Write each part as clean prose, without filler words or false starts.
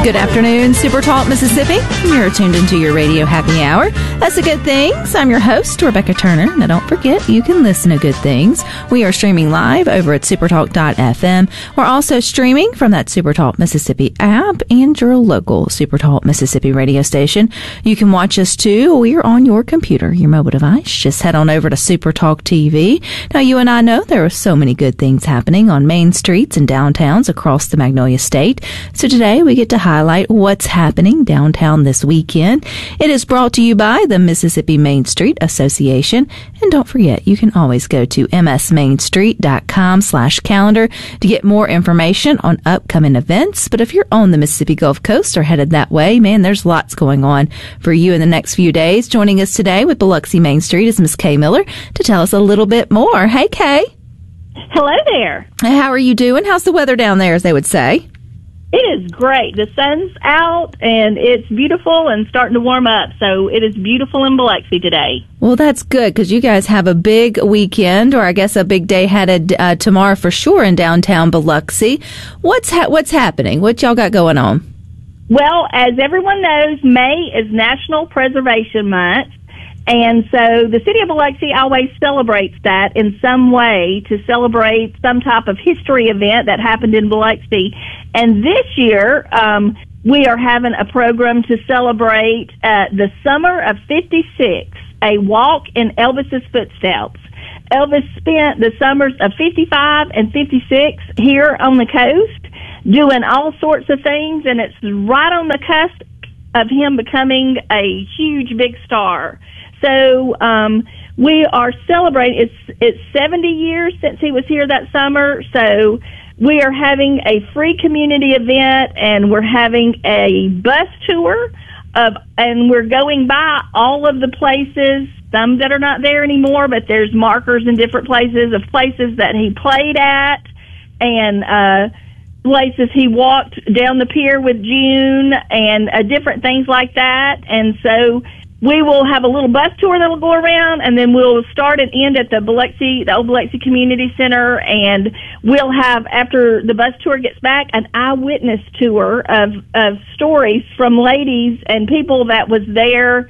Good afternoon, Super Talk, Mississippi. You're tuned into your radio happy hour. That's the Good Things. I'm your host, Rebecca Turner. Now, don't forget, you can listen to Good Things. We are streaming live over at supertalk.fm. We're also streaming from that Supertalk Mississippi app and your local Supertalk Mississippi radio station. You can watch us, too. We're on your computer, your mobile device. Just head on over to Supertalk TV. Now, you and I know there are so many good things happening on main streets and downtowns across the Magnolia State. So today, we get to highlight what's happening downtown this weekend. It is brought to you by the Mississippi Main Street Association. And don't forget, you can always go to msmainstreet.com/calendar to get more information on upcoming events. But if you're on the Mississippi Gulf Coast or headed that way, man, there's lots going on for you in the next few days. Joining us today with Biloxi Main Street is Miss Kay Miller to tell us a little bit more. Hey, Kay. Hello there. How are you doing? How's the weather down there, as they would say? It is great. The sun's out, and it's beautiful and starting to warm up. So it is beautiful in Biloxi today. Well, that's good, because you guys have a big weekend, or I guess a big day headed tomorrow for sure in downtown Biloxi. What's happening? What y'all got going on? Well, as everyone knows, May is National Preservation Month. And so the city of Biloxi always celebrates that in some way to celebrate some type of history event that happened in Biloxi. And this year, we are having a program to celebrate the summer of '56, a walk in Elvis's footsteps. Elvis spent the summers of '55 and '56 here on the coast doing all sorts of things, and it's right on the cusp of him becoming a huge, big star. So we are celebrating. It's 70 years since he was here that summer. So we are having a free community event, and we're having a bus tour and we're going by all of the places. Some that are not there anymore, but there's markers in different places of places that he played at, and places he walked down the pier with June, and different things like that. And so we will have a little bus tour that will go around, and then we'll start and end at the Old Biloxi Community Center, and we'll have, after the bus tour gets back, an eyewitness tour of stories from ladies and people that was there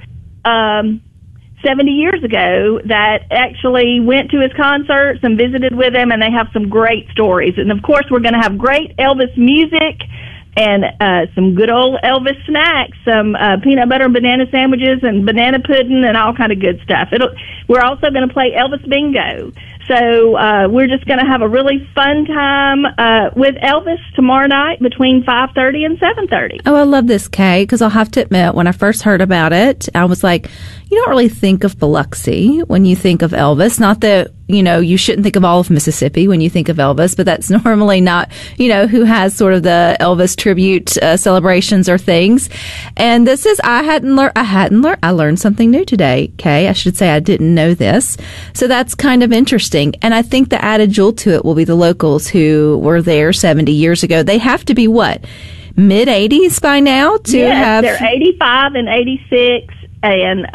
70 years ago that actually went to his concerts and visited with him, and they have some great stories. And, of course, we're going to have great Elvis music and some good old Elvis snacks, some peanut butter and banana sandwiches and banana pudding and all kind of good stuff. We're also going to play Elvis Bingo. So we're just going to have a really fun time with Elvis tomorrow night between 5:30 and 7:30. Oh, I love this, Kay, because I'll have to admit, when I first heard about it, I was like, you don't really think of Biloxi when you think of Elvis. Not that, you shouldn't think of all of Mississippi when you think of Elvis, but that's normally not, who has sort of the Elvis tribute celebrations or things. And this is, I learned something new today, Kay. I should say I didn't know this. So that's kind of interesting. And I think the added jewel to it will be the locals who were there 70 years ago. They have to be what? Mid-80s by now to have? They're 85 and 86 and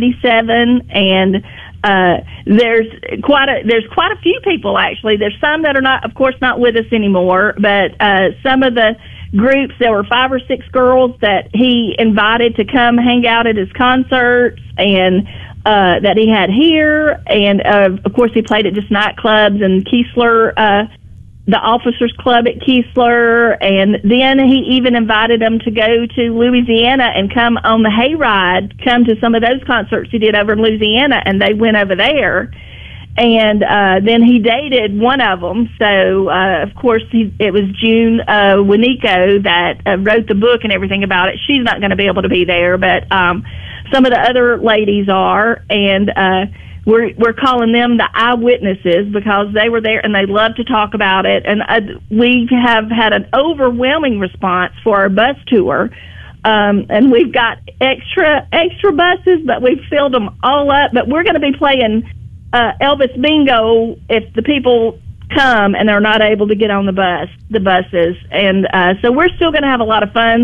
87, and there's quite a few people, actually. There's some that are not, of course, not with us anymore, but some of the groups, there were 5 or 6 girls that he invited to come hang out at his concerts, and that he had here, and of course he played at just nightclubs and Keesler, the Officers Club at Keesler, and then he even invited them to go to Louisiana and come on the hayride, come to some of those concerts he did over in Louisiana, and they went over there. And then he dated one of them. So, of course, it was June Winnico that wrote the book and everything about it. She's not going to be able to be there, but some of the other ladies are, and we're calling them the eyewitnesses because they were there and they love to talk about it. And we have had an overwhelming response for our bus tour. And we've got extra buses, but we've filled them all up. But we're going to be playing Elvis Bingo if the people come and they're not able to get on the buses. And so we're still going to have a lot of fun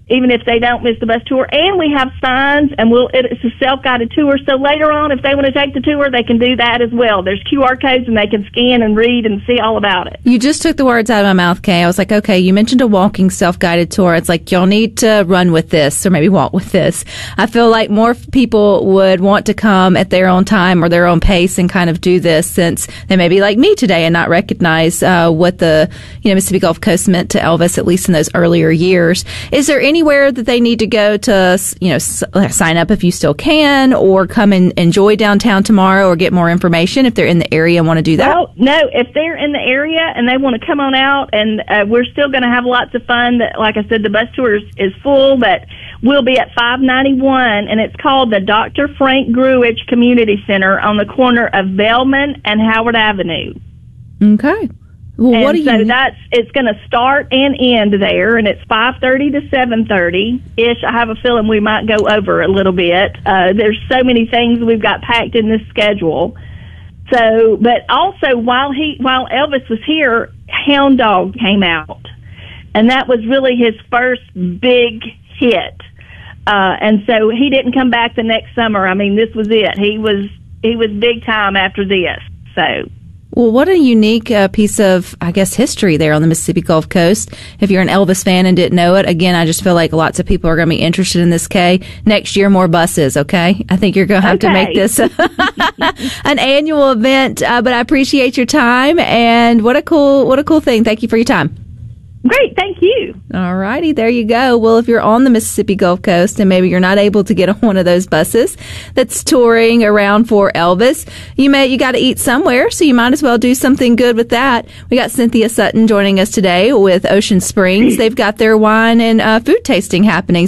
even if they don't miss the bus tour. And we have signs, and it's a self-guided tour. So later on, if they want to take the tour, they can do that as well. There's QR codes, and they can scan and read and see all about it. You just took the words out of my mouth, Kay. I was like, okay, you mentioned a walking self-guided tour. It's like, y'all need to run with this or maybe walk with this. I feel like more people would want to come at their own time or their own pace and kind of do this, since they may be like me today and not recognize what the Mississippi Gulf Coast meant to Elvis, at least in those earlier years. Is there anywhere that they need to go to, sign up if you still can, or come and enjoy downtown tomorrow, or get more information if they're in the area and want to do that? Well, no, if they're in the area and they want to come on out, and we're still going to have lots of fun. Like I said, the bus tour is full, but we'll be at 591, and it's called the Dr. Frank Gruich Community Center on the corner of Bellman and Howard Avenue. Okay. Well, it's going to start and end there, and it's 5:30 to 7:30-ish. I have a feeling we might go over a little bit. There's so many things we've got packed in this schedule. So, but also while Elvis was here, Hound Dog came out, and that was really his first big hit. And so he didn't come back the next summer. I mean, this was it. He was big time after this. So. Well, what a unique piece of, I guess, history there on the Mississippi Gulf Coast. If you're an Elvis fan and didn't know it, again, I just feel like lots of people are going to be interested in this, Kay. Next year, more buses, okay? I think you're going to have to make this an annual event, but I appreciate your time, and what a cool thing. Thank you for your time. Great, thank you. All righty, there you go. Well, if you're on the Mississippi Gulf Coast and maybe you're not able to get on one of those buses that's touring around for Elvis, you got to eat somewhere, so you might as well do something good with that. We got Cynthia Sutton joining us today with Ocean Springs. They've got their wine and food tasting happening.